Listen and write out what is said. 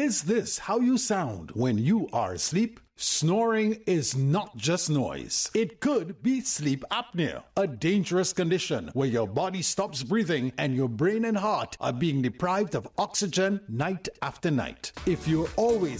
Is this how you sound when you are asleep? Snoring is not just noise. It could be sleep apnea, a dangerous condition where your body stops breathing and your brain and heart are being deprived of oxygen night after night. If you're always